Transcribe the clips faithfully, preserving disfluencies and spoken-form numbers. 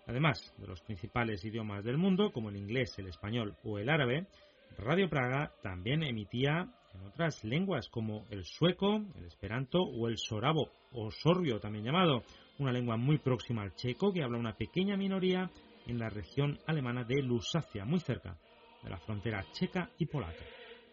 Además de los principales idiomas del mundo, como el inglés, el español o el árabe, Radio Praga también emitía en otras lenguas como el sueco, el esperanto o el sorabo, o sorbio también llamado, una lengua muy próxima al checo que habla una pequeña minoría en la región alemana de Lusacia, muy cerca de la frontera checa y polaca.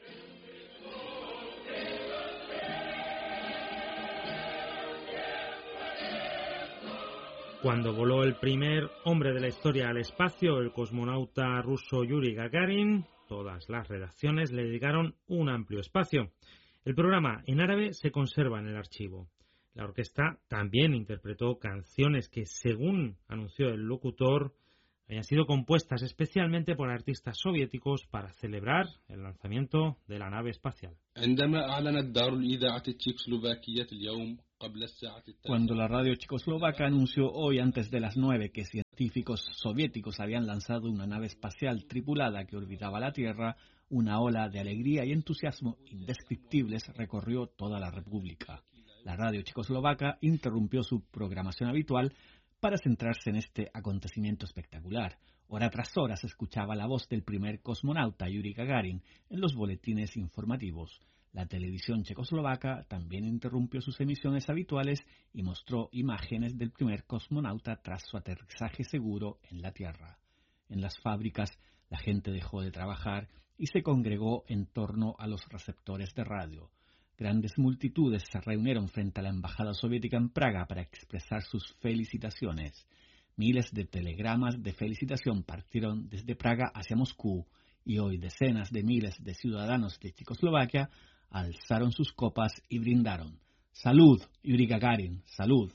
Cuando voló el primer hombre de la historia al espacio, el cosmonauta ruso Yuri Gagarin, todas las redacciones le dedicaron un amplio espacio. El programa en árabe se conserva en el archivo. La orquesta también interpretó canciones que, según anunció el locutor, habían sido compuestas especialmente por artistas soviéticos para celebrar el lanzamiento de la nave espacial. Cuando la radio checoslovaca anunció hoy antes de las nueve que científicos soviéticos habían lanzado una nave espacial tripulada que orbitaba la Tierra, una ola de alegría y entusiasmo indescriptibles recorrió toda la República. La radio checoslovaca interrumpió su programación habitual para centrarse en este acontecimiento espectacular. Hora tras hora se escuchaba la voz del primer cosmonauta Yuri Gagarin en los boletines informativos. La televisión checoslovaca también interrumpió sus emisiones habituales y mostró imágenes del primer cosmonauta tras su aterrizaje seguro en la Tierra. En las fábricas, la gente dejó de trabajar y se congregó en torno a los receptores de radio. Grandes multitudes se reunieron frente a la embajada soviética en Praga para expresar sus felicitaciones. Miles de telegramas de felicitación partieron desde Praga hacia Moscú y hoy decenas de miles de ciudadanos de Checoslovaquia alzaron sus copas y brindaron. ¡Salud, Yuri Gagarin! ¡Salud!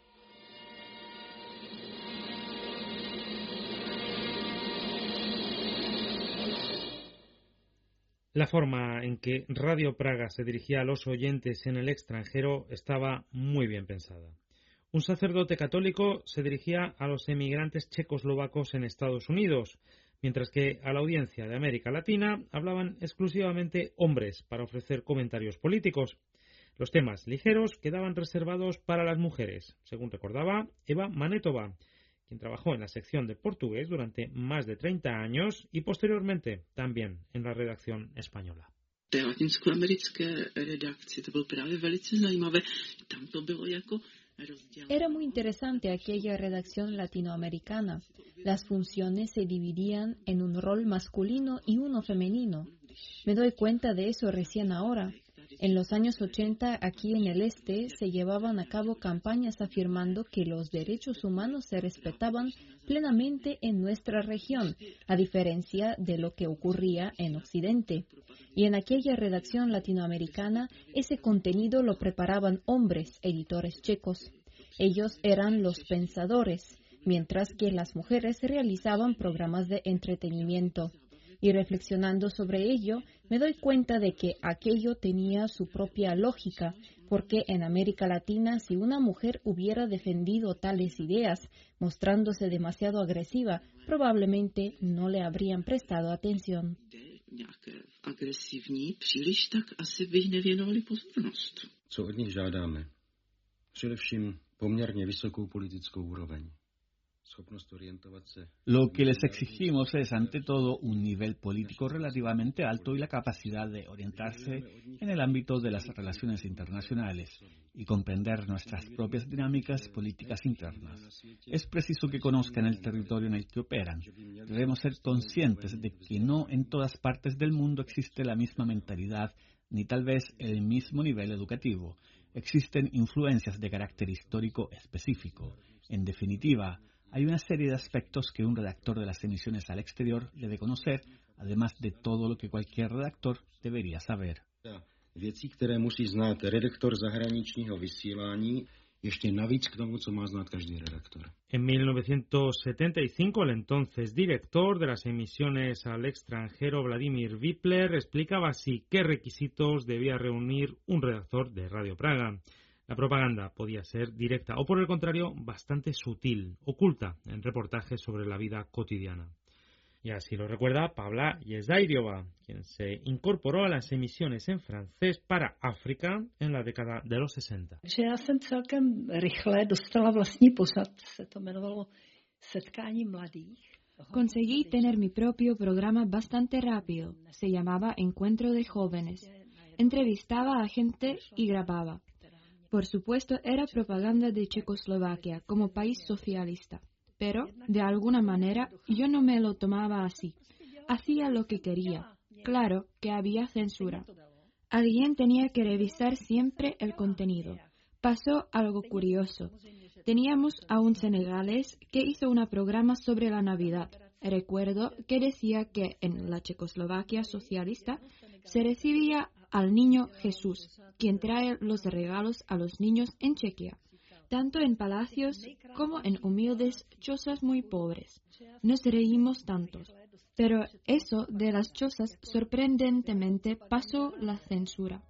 La forma en que Radio Praga se dirigía a los oyentes en el extranjero estaba muy bien pensada. Un sacerdote católico se dirigía a los emigrantes checoslovacos en Estados Unidos, mientras que a la audiencia de América Latina hablaban exclusivamente hombres para ofrecer comentarios políticos. Los temas ligeros quedaban reservados para las mujeres, según recordaba Eva Manetova, quien trabajó en la sección de portugués durante más de treinta años y posteriormente también en la redacción española. Té latinskoamerické redakci, to bylo právě velice zajímavé. Tam to bylo jako Era muy interesante aquella redacción latinoamericana. Las funciones se dividían en un rol masculino y uno femenino. Me doy cuenta de eso recién ahora. En los años ochenta, aquí en el este, se llevaban a cabo campañas afirmando que los derechos humanos se respetaban plenamente en nuestra región, a diferencia de lo que ocurría en Occidente. Y en aquella redacción latinoamericana, ese contenido lo preparaban hombres, editores checos. Ellos eran los pensadores, mientras que las mujeres realizaban programas de entretenimiento. Y reflexionando sobre ello, me doy cuenta de que aquello tenía su propia lógica, porque en América Latina, si una mujer hubiera defendido tales ideas, mostrándose demasiado agresiva, probablemente no le habrían prestado atención. Co od nich žádáme? Především poměrně vysokou politickou úroveň. Lo que les exigimos es, ante todo, un nivel político relativamente alto y la capacidad de orientarse en el ámbito de las relaciones internacionales y comprender nuestras propias dinámicas políticas internas. Es preciso que conozcan el territorio en el que operan. Debemos ser conscientes de que no en todas partes del mundo existe la misma mentalidad ni tal vez el mismo nivel educativo. Existen influencias de carácter histórico específico. En definitiva, hay una serie de aspectos que un redactor de las emisiones al exterior debe conocer, además de todo lo que cualquier redactor debería saber. Věcí, které musí znát redaktor zahraničního vysílání, ještě navíc k tomu, co má znát každý redaktor. En mil novecientos setenta y cinco, el entonces director de las emisiones al extranjero, Vladimir Wipler, explicaba así qué requisitos debía reunir un redactor de Radio Praga. La propaganda podía ser directa o, por el contrario, bastante sutil, oculta en reportajes sobre la vida cotidiana. Y así lo recuerda Pavla Yezdairiova, quien se incorporó a las emisiones en francés para África en la década de los sesenta. Já jsem celkem rychle dostala vlastní posad, se to jmenovalo Conseguí tener mi propio programa bastante rápido. Se llamaba Encuentro de Jóvenes. Entrevistaba a gente y grababa. Por supuesto, era propaganda de Checoslovaquia como país socialista. Pero, de alguna manera, yo no me lo tomaba así. Hacía lo que quería. Claro que había censura. Alguien tenía que revisar siempre el contenido. Pasó algo curioso. Teníamos a un senegalés que hizo un programa sobre la Navidad. Recuerdo que decía que en la Checoslovaquia socialista se recibía al niño Jesús, quien trae los regalos a los niños en Chequia, tanto en palacios como en humildes chozas muy pobres. Nos reímos tantos. Pero eso de las chozas sorprendentemente pasó la censura.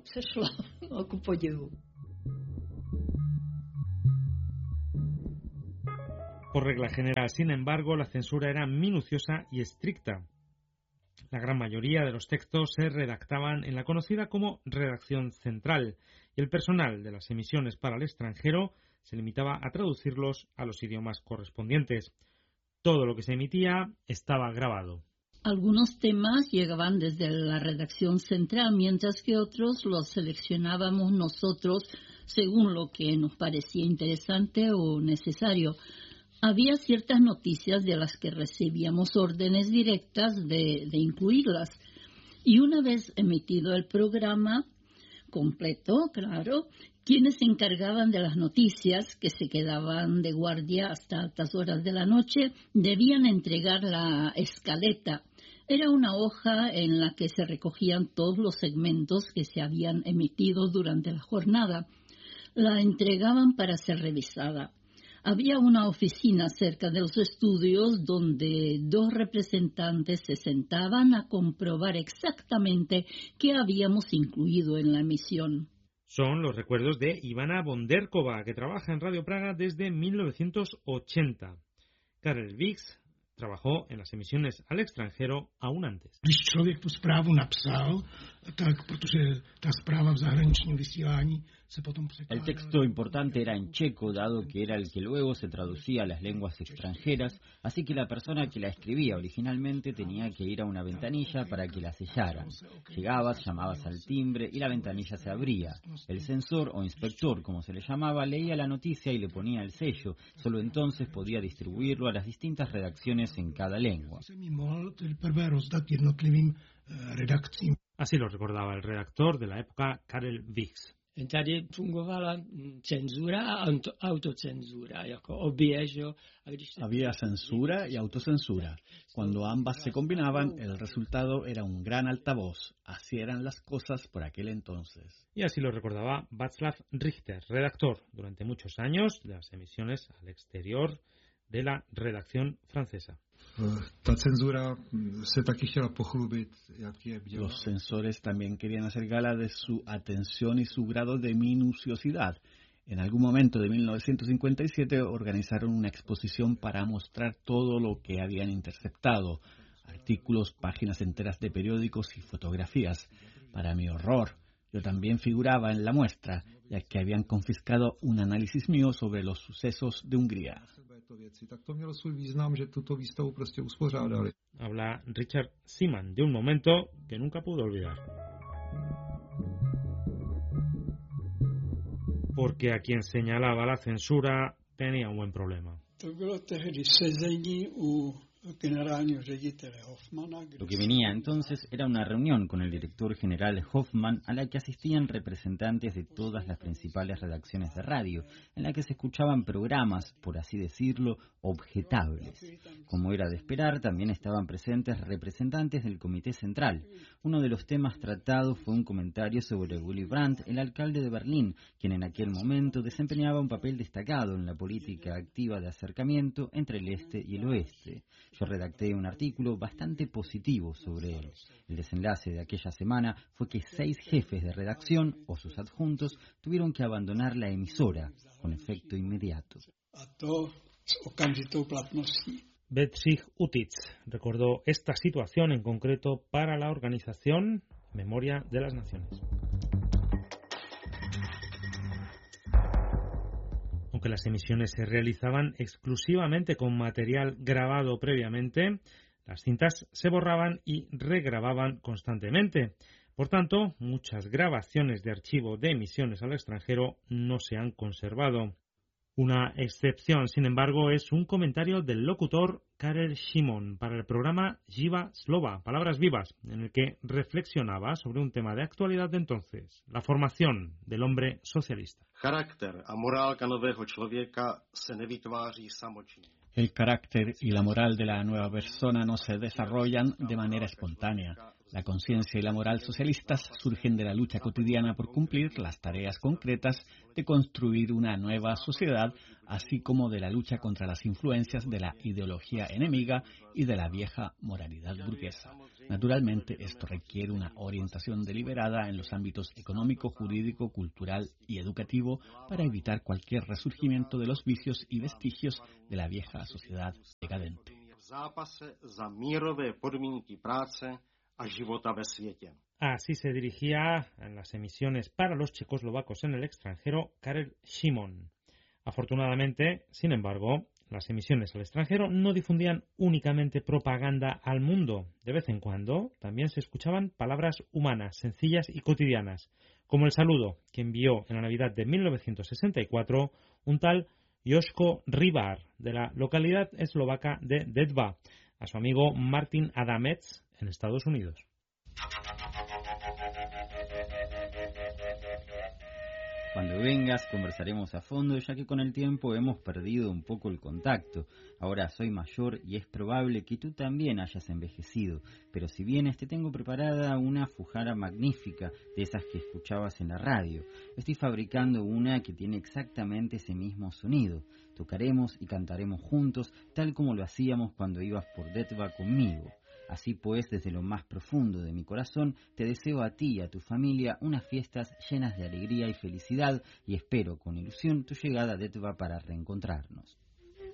Por regla general, sin embargo, la censura era minuciosa y estricta. La gran mayoría de los textos se redactaban en la conocida como redacción central y el personal de las emisiones para el extranjero se limitaba a traducirlos a los idiomas correspondientes. Todo lo que se emitía estaba grabado. Algunos temas llegaban desde la redacción central, mientras que otros los seleccionábamos nosotros según lo que nos parecía interesante o necesario. Había ciertas noticias de las que recibíamos órdenes directas de, de incluirlas. Y una vez emitido el programa completo, claro, quienes se encargaban de las noticias, que se quedaban de guardia hasta altas horas de la noche, debían entregar la escaleta. Era una hoja en la que se recogían todos los segmentos que se habían emitido durante la jornada. La entregaban para ser revisada. Había una oficina cerca de los estudios donde dos representantes se sentaban a comprobar exactamente qué habíamos incluido en la emisión. Son los recuerdos de Ivana Bonderkova, que trabaja en Radio Praga desde mil novecientos ochenta. Karel Vix trabajó en las emisiones al extranjero aún antes. Když člověk tu zprávu napsal, tak protože ta zpráva v zahraničním vysílání se potom překládala. El texto importante era en checo, dado que era el que luego se traducía a las lenguas extranjeras, así que la persona que la escribía originalmente tenía que ir a una ventanilla para que la sellaran. Llegabas, llamabas al timbre y la ventanilla se abría. El censor o inspector, como se le llamaba, leía la noticia y le ponía el sello. Solo entonces podía distribuirlo a las distintas redacciones en cada lengua. Así lo recordaba el redactor de la época, Karel Vix. Tady fungovala cenzura a autocensura, jako oběžo. Había censura y autocensura. Cuando ambas se combinaban, el resultado era un gran altavoz. Así eran las cosas por aquel entonces. Y así lo recordaba Václav Richter, redactor durante muchos años de las emisiones al exterior de la redacción francesa. Los censores también querían hacer gala de su atención y su grado de minuciosidad. En algún momento de mil novecientos cincuenta y siete organizaron una exposición para mostrar todo lo que habían interceptado: artículos, páginas enteras de periódicos y fotografías. Para mi horror, yo también figuraba en la muestra, ya que habían confiscado un análisis mío sobre los sucesos de Hungría. Habla Richard Seaman de un momento que nunca pudo olvidar. Porque a quien señalaba la censura tenía un buen problema. Lo que venía entonces era una reunión con el director general Hoffman, a la que asistían representantes de todas las principales redacciones de radio, en la que se escuchaban programas, por así decirlo, objetables. Como era de esperar, también estaban presentes representantes del Comité Central. Uno de los temas tratados fue un comentario sobre Willy Brandt, el alcalde de Berlín, quien en aquel momento desempeñaba un papel destacado en la política activa de acercamiento entre el este y el oeste. Yo redacté un artículo bastante positivo sobre él. El desenlace de aquella semana fue que seis jefes de redacción o sus adjuntos tuvieron que abandonar la emisora con efecto inmediato. Bedřich Utic recordó esta situación en concreto para la organización Memoria de las Naciones. Aunque las emisiones se realizaban exclusivamente con material grabado previamente, las cintas se borraban y regrababan constantemente. Por tanto, muchas grabaciones de archivo de emisiones al extranjero no se han conservado. Una excepción, sin embargo, es un comentario del locutor Karel Šimon para el programa Živa Slova, Palabras Vivas, en el que reflexionaba sobre un tema de actualidad de entonces, la formación del hombre socialista. Charakter a morálka nového člověka se nevytváří samočinně. El carácter y la moral de la nueva persona no se desarrollan de manera espontánea. La conciencia y la moral socialistas surgen de la lucha cotidiana por cumplir las tareas concretas de construir una nueva sociedad, así como de la lucha contra las influencias de la ideología enemiga y de la vieja moralidad burguesa. Naturalmente, esto requiere una orientación deliberada en los ámbitos económico, jurídico, cultural y educativo para evitar cualquier resurgimiento de los vicios y vestigios de la vieja sociedad decadente. Así se dirigía en las emisiones para los checoslovacos en el extranjero Karel Šimon. Afortunadamente, sin embargo, las emisiones al extranjero no difundían únicamente propaganda al mundo. De vez en cuando también se escuchaban palabras humanas, sencillas y cotidianas, como el saludo que envió en la Navidad de mil novecientos sesenta y cuatro un tal Joško Ribar, de la localidad eslovaca de Detva, a su amigo Martin Adamec en Estados Unidos. Cuando vengas conversaremos a fondo, ya que con el tiempo hemos perdido un poco el contacto. Ahora soy mayor y es probable que tú también hayas envejecido, pero si vienes te tengo preparada una fujara magnífica de esas que escuchabas en la radio. Estoy fabricando una que tiene exactamente ese mismo sonido. Tocaremos y cantaremos juntos, tal como lo hacíamos cuando ibas por Detva conmigo. Así pues, desde lo más profundo de mi corazón, te deseo a ti y a tu familia unas fiestas llenas de alegría y felicidad y espero con ilusión tu llegada a Detva para reencontrarnos.